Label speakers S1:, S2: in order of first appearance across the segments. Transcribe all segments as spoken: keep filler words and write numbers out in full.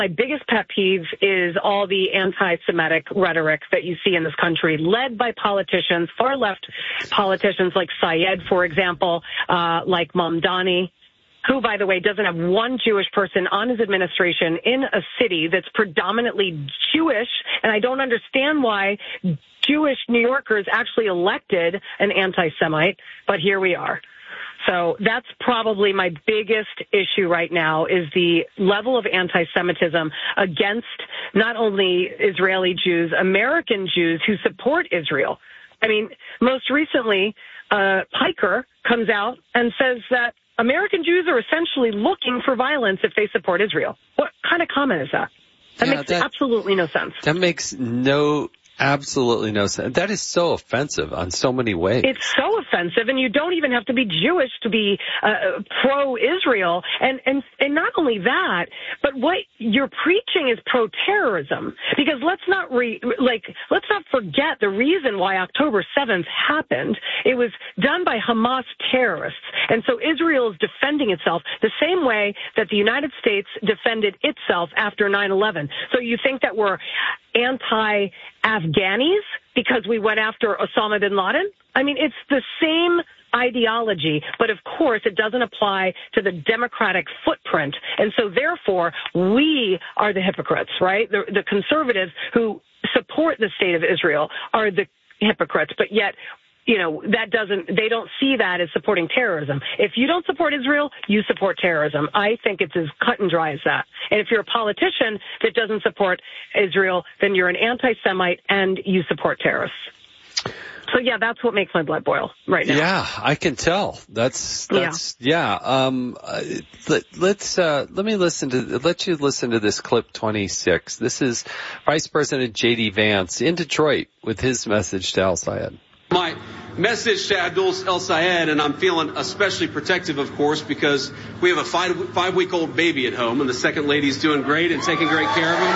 S1: My biggest pet peeve is all the anti-Semitic rhetoric that you see in this country, led by politicians, far-left politicians like Syed, for example, uh, like Mamdani, who, by the way, doesn't have one Jewish person on his administration in a city that's predominantly Jewish, and I don't understand why Jewish New Yorkers actually elected an anti-Semite, but here we are. So that's probably my biggest issue right now is the level of anti-Semitism against not only Israeli Jews, American Jews who support Israel. I mean, most recently, uh, Piker comes out and says that American Jews are essentially looking for violence if they support Israel. What kind of comment is that? That yeah, makes that, absolutely no sense.
S2: That makes no... Absolutely no sense. That is so offensive on so many ways.
S1: It's so offensive, and you don't even have to be Jewish to be uh, pro-Israel. And, and and not only that, but what you're preaching is pro-terrorism. Because let's not re, like let's not forget the reason why October seventh happened. It was done by Hamas terrorists, and so Israel is defending itself the same way that the United States defended itself after nine eleven. So you think that we're anti-Afghanis because we went after Osama bin Laden? I mean, it's the same ideology, but of course it doesn't apply to the democratic footprint. And so therefore, we are the hypocrites, right? The, the conservatives who support the state of Israel are the hypocrites, but yet you know, that doesn't, they don't see that as supporting terrorism. If you don't support Israel, you support terrorism. I think it's as cut and dry as that. And if you're a politician that doesn't support Israel, then you're an anti-Semite and you support terrorists. So yeah, that's what makes my blood boil right now.
S2: Yeah, I can tell. That's, that's, yeah. yeah um, uh, let, let's, uh, let me listen to, let you listen to this clip twenty-six. This is Vice President J D Vance in Detroit with his message to El-Sayed.
S3: My message to Abdul El-Sayed, and I'm feeling especially protective, of course, because we have a five, five-week-old baby at home, and the second lady's doing great and taking great care of him.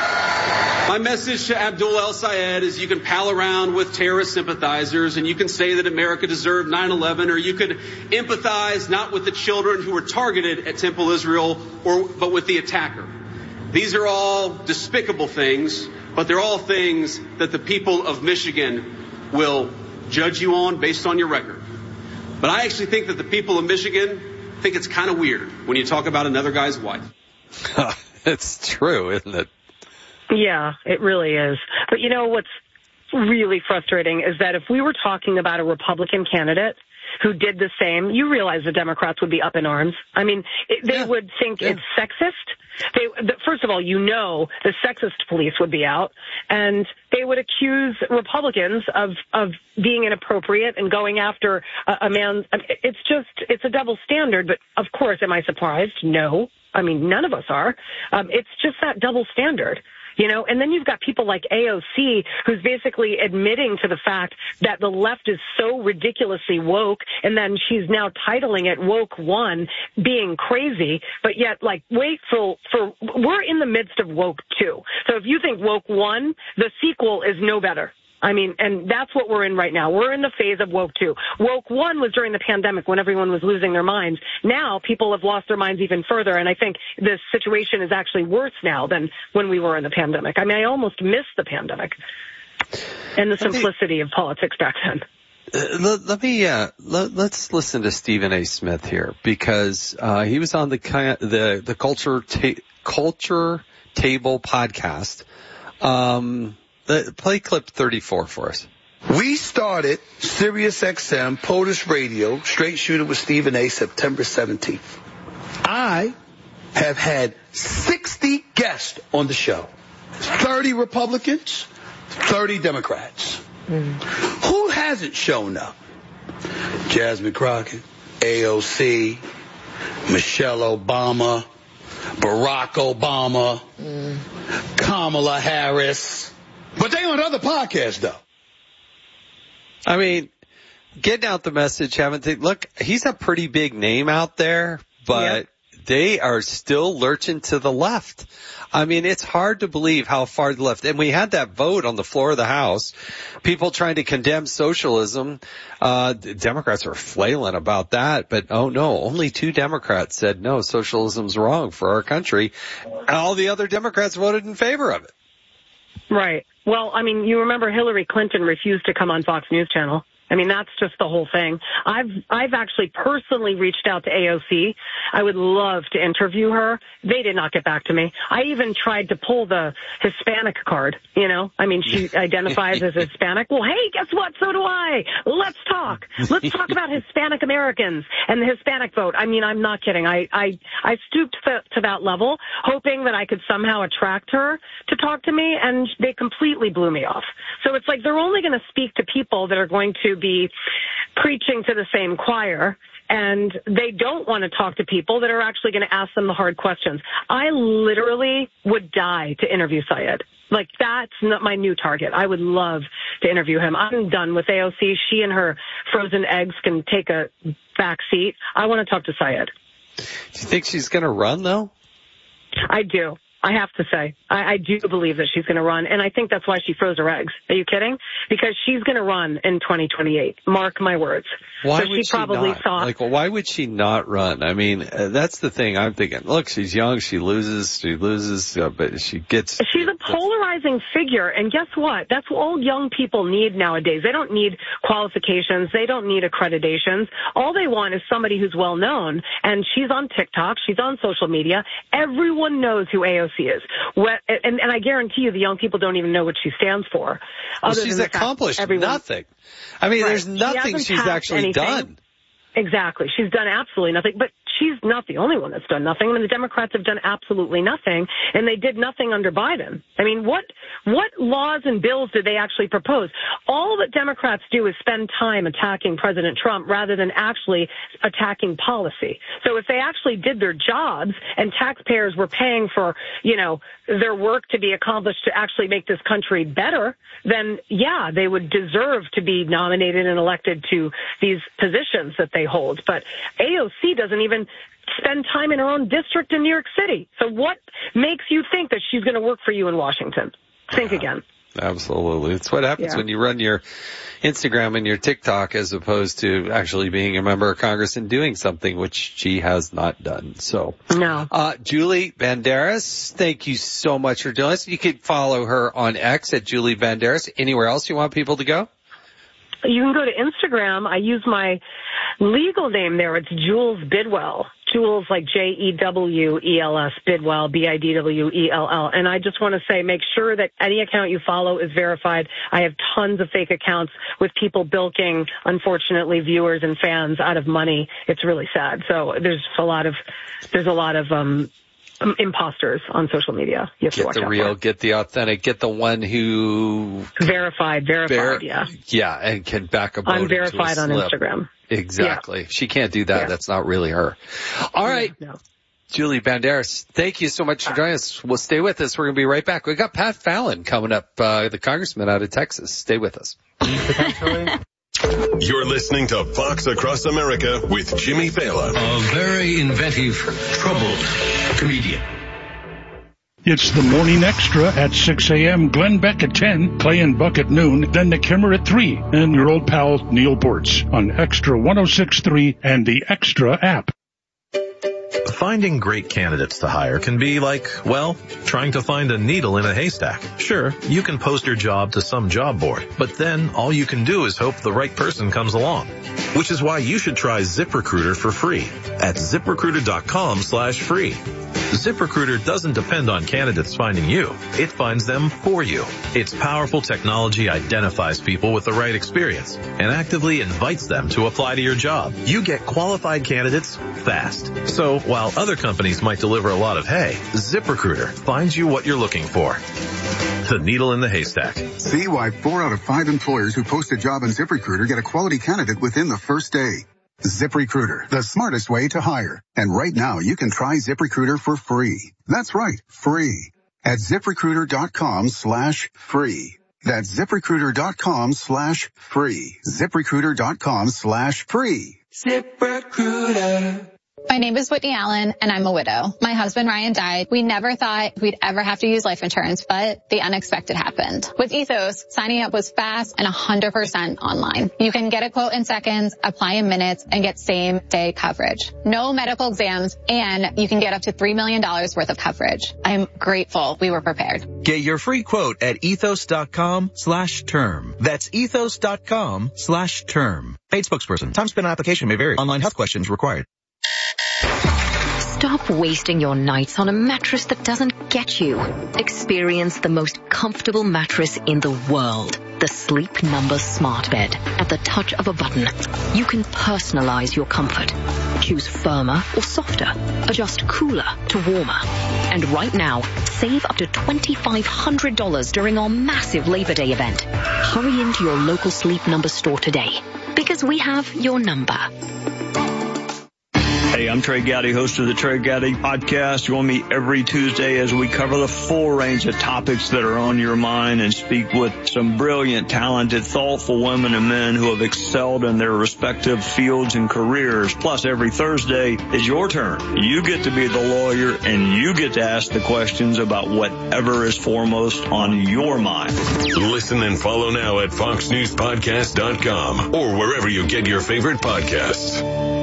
S3: My message to Abdul El-Sayed is you can pal around with terrorist sympathizers, and you can say that America deserved nine eleven, or you could empathize not with the children who were targeted at Temple Israel, or but with the attacker. These are all despicable things, but they're all things that the people of Michigan will judge you on based on your record. But I actually think that the people of Michigan think it's kind of weird when you talk about another guy's wife.
S2: It's true, isn't it?
S1: Yeah, it really is. But you know what's really frustrating is that if we were talking about a Republican candidate who did the same, you realize the Democrats would be up in arms. I mean, it, they yeah. would think yeah. it's sexist. They, the, first of all, you know, the sexist police would be out, and they would accuse Republicans of, of being inappropriate and going after a, a man. It's just, it's a double standard, but of course, am I surprised? No. I mean, none of us are. Um, it's just that double standard. You know, and then you've got people like A O C who's basically admitting to the fact that the left is so ridiculously woke, and then she's now titling it Woke One, being crazy. But yet, like, wait for, for we're in the midst of Woke Two. So if you think Woke One, the sequel is no better. I mean, and that's what we're in right now. We're in the phase of Woke two. Woke one was during the pandemic when everyone was losing their minds. Now people have lost their minds even further, and I think the situation is actually worse now than when we were in the pandemic. I mean, I almost missed the pandemic and the simplicity of politics back then.
S2: Uh, let, let me uh, let, let's listen to Stephen A. Smith here, because uh, he was on the the the culture ta- culture table podcast. Um, Play clip thirty-four for us.
S4: We started Sirius X M, POTUS Radio, Straight Shooter with Stephen A. September seventeenth. I have had sixty guests on the show. thirty Republicans, thirty Democrats. Mm. Who hasn't shown up? Jasmine Crockett, A O C, Michelle Obama, Barack Obama, mm. Kamala Harris. But they on other podcasts, though.
S2: I mean, getting out the message, haven't they? Look, he's a pretty big name out there, but yep. they are still lurching to the left. I mean, it's hard to believe how far the left. And we had that vote on the floor of the House, people trying to condemn socialism. Uh, Democrats are flailing about that, but oh no, only two Democrats said no, socialism's wrong for our country. All the other Democrats voted in favor of it.
S1: Right. Well, I mean, you remember Hillary Clinton refused to come on Fox News Channel. I mean, that's just the whole thing. I've I've actually personally reached out to A O C. I would love to interview her. They did not get back to me. I even tried to pull the Hispanic card, you know. I mean, she identifies as Hispanic. Well, hey, guess what? So do I. Let's talk. Let's talk about Hispanic Americans and the Hispanic vote. I mean, I'm not kidding. I I, I stooped to, to that level, hoping that I could somehow attract her to talk to me, and they completely blew me off. So it's like they're only going to speak to people that are going to be preaching to the same choir, and they don't want to talk to people that are actually going to ask them the hard questions. I literally would die to interview Syed. Like, that's not my new target. I would love to interview him. I'm done with A O C. She and her frozen eggs can take a back seat. I want to talk to Syed.
S2: Do you think she's going to run, though?
S1: I do. I have to say, I, I do believe that she's going to run, and I think that's why she froze her eggs. Are you kidding? Because she's going to run in twenty twenty-eight. Mark my words.
S2: Why
S1: so
S2: would
S1: she probably
S2: not?
S1: thought,
S2: like, why would she not run? I mean, uh, that's the thing I'm thinking. Look, she's young, she loses, she loses, uh, but she gets.
S1: She's a polarizing figure, and guess what? That's what all young people need nowadays. They don't need qualifications. They don't need accreditations. All they want is somebody who's well known, and she's on TikTok. She's on social media. Everyone knows who A O C is. What, and, and I guarantee you the young people don't even know what she stands for.
S2: Well, she's accomplished everyone, nothing. I mean, right. there's nothing she she's actually anything. done.
S1: Exactly. She's done absolutely nothing. But she's not the only one that's done nothing. I mean, the Democrats have done absolutely nothing, and they did nothing under Biden. I mean, what what laws and bills did they actually propose? All that Democrats do is spend time attacking President Trump rather than actually attacking policy. So if they actually did their jobs and taxpayers were paying for, you know, their work to be accomplished to actually make this country better, then, yeah, they would deserve to be nominated and elected to these positions that they hold. But A O C doesn't even spend time in her own district in New York City. So what makes you think that she's going to work for you in Washington? Think yeah, again.
S2: Absolutely. It's what happens
S1: yeah.
S2: when you run your Instagram and your TikTok as opposed to actually being a member of Congress and doing something, which she has not done. So,
S1: no.
S2: Uh, Julie Banderas, thank you so much for doing this. You can follow her on X at Julie Banderas. Anywhere else you want people to go?
S1: You can go to Instagram. I use my legal name there. It's Jules Bidwell. Jules, like J E W E L S, Bidwell, B I D W E L L. And I just want to say, make sure that any account you follow is verified. I have tons of fake accounts with people bilking, unfortunately, viewers and fans out of money. It's really sad. So there's a lot of, there's a lot of, um, imposters on social media. You have
S2: get
S1: to watch
S2: the
S1: out
S2: real,
S1: for.
S2: Get the authentic, get the one who
S1: verified, verified, ver- yeah,
S2: yeah, and can back a boat.
S1: I'm verified on Instagram.
S2: Exactly.
S1: Yeah.
S2: She can't do that. Yeah. That's not really her. All right,
S1: no.
S2: Julie Banderas, thank you so much for joining us. We'll stay with us. We're going to be right back. We got Pat Fallon coming up, uh, the congressman out of Texas. Stay with us.
S5: You're listening to Fox Across America with Jimmy Fallon.
S6: A very inventive, troubled comedian.
S7: It's the Morning Extra at six a.m., Glenn Beck at ten, Clay and Buck at noon, then Nick Kimmer at three, and your old pal Neil Bortz on Extra one oh six point three and the Extra app.
S8: Finding great candidates to hire can be like, well, trying to find a needle in a haystack. Sure, you can post your job to some job board, but then all you can do is hope the right person comes along. Which is why you should try ZipRecruiter for free at ZipRecruiter.com slash free. ZipRecruiter doesn't depend on candidates finding you. It finds them for you. Its powerful technology identifies people with the right experience and actively invites them to apply to your job. You get qualified candidates fast. So while other companies might deliver a lot of hay, ZipRecruiter finds you what you're looking for. The needle in the haystack.
S9: See why four out of five employers who post a job on ZipRecruiter get a quality candidate within the first day. ZipRecruiter, the smartest way to hire. And right now, you can try ZipRecruiter for free. That's right, free. At ZipRecruiter.com slash free. That's ZipRecruiter.com slash free. ZipRecruiter.com slash free.
S10: ZipRecruiter. My name is Whitney Allen, and I'm a widow. My husband, Ryan, died. We never thought we'd ever have to use life insurance, but the unexpected happened. With Ethos, signing up was fast and one hundred percent online. You can get a quote in seconds, apply in minutes, and get same-day coverage. No medical exams, and you can get up to three million dollars worth of coverage. I'm grateful we were prepared.
S11: Get your free quote at ethos.com slash term. That's ethos.com slash term. Paid spokesperson. Time spent on application may vary. Online health questions required.
S12: Stop wasting your nights on a mattress that doesn't get you. Experience the most comfortable mattress in the world. The Sleep Number Smart Bed. At the touch of a button, you can personalize your comfort. Choose firmer or softer. Adjust cooler to warmer. And right now, save up to twenty-five hundred dollars during our massive Labor Day event. Hurry into your local Sleep Number store today, because we have your number.
S13: Hey, I'm Trey Gowdy, host of the Trey Gowdy Podcast. Join me every Tuesday as we cover the full range of topics that are on your mind and speak with some brilliant, talented, thoughtful women and men who have excelled in their respective fields and careers. Plus, every Thursday is your turn. You get to be the lawyer, and you get to ask the questions about whatever is foremost on your mind.
S5: Listen and follow now at fox news podcast dot com or wherever you get your favorite podcasts.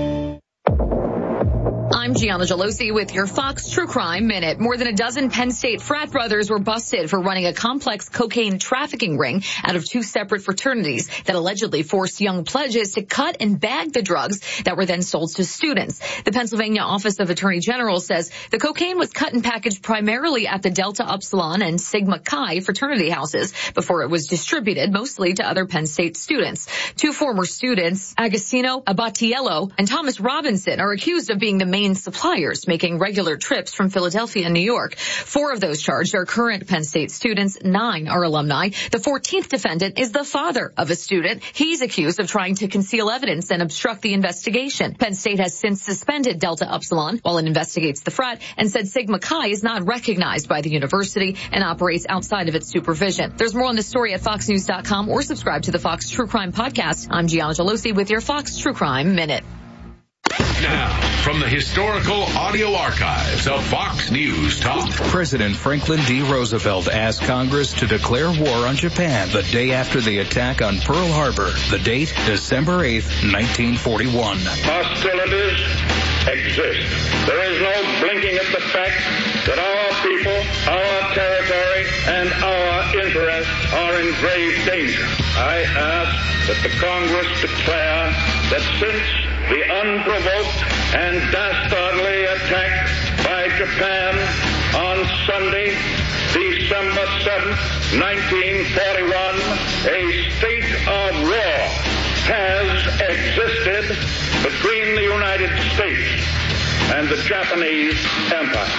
S14: I'm Gianna Gelosi with your Fox True Crime Minute. More than a dozen Penn State frat brothers were busted for running a complex cocaine trafficking ring out of two separate fraternities that allegedly forced young pledges to cut and bag the drugs that were then sold to students. The Pennsylvania Office of Attorney General says the cocaine was cut and packaged primarily at the Delta Upsilon and Sigma Chi fraternity houses before it was distributed mostly to other Penn State students. Two former students, Agostino Abatiello and Thomas Robinson, are accused of being the main suppliers, making regular trips from Philadelphia and New York. Four of those charged are current Penn State students. Nine are alumni. The fourteenth defendant is the father of a student. He's accused of trying to conceal evidence and obstruct the investigation. Penn State has since suspended Delta Upsilon while it investigates the frat and said Sigma Chi is not recognized by the university and operates outside of its supervision. There's more on this story at fox news dot com or subscribe to the Fox True Crime Podcast. I'm Gianna Gelosi with your Fox True Crime Minute.
S6: Now, from the historical audio archives of Fox News Talk.
S15: President Franklin D. Roosevelt asked Congress to declare war on Japan the day after the attack on Pearl Harbor. The date, December eighth, nineteen forty-one.
S16: Hostilities exist. There is no blinking at the fact that our people, our territory, and our interests are in grave danger. I ask that the Congress declare that since the unprovoked and dastardly attack by Japan on Sunday, December seventh, nineteen forty-one, a state of war has existed between the United States and the Japanese Empire.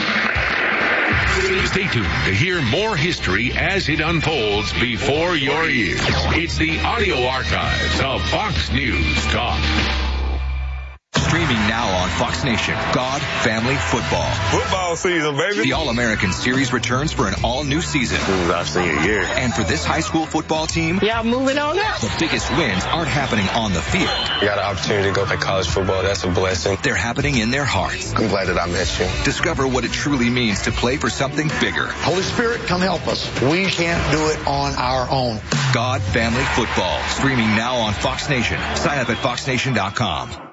S6: Stay tuned to hear more history as it unfolds before your ears. It's the audio archives of Fox News Talk.
S17: Streaming now on Fox Nation, God, Family, Football.
S18: Football season, baby.
S17: The All-American Series returns for an all-new season.
S18: This is our senior year.
S17: And for this high school football team,
S19: yeah, moving on now.
S17: The biggest wins aren't happening on the field.
S18: You got an opportunity to go play college football. That's a blessing.
S17: They're happening in their hearts.
S18: I'm glad that I met you.
S17: Discover what it truly means to play for something bigger.
S20: Holy Spirit, come help us. We can't do it on our own.
S17: God, Family, Football. Streaming now on Fox Nation. Sign up at fox nation dot com.